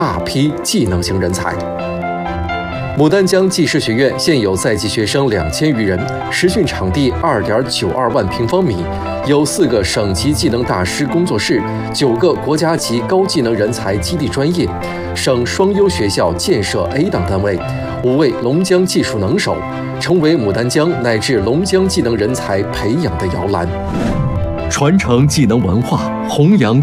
大批技能型人才。牡丹江技师学院现有在籍学生2000余人，实训场地2.92万平方米，有4个省级技能大师工作室，9个国家级高技能人才基地专业，省双优学校建设 A 档单位，5位龙江技术能手，成为牡丹江乃至龙江技能人才培养的摇篮。 传承技能文化，弘扬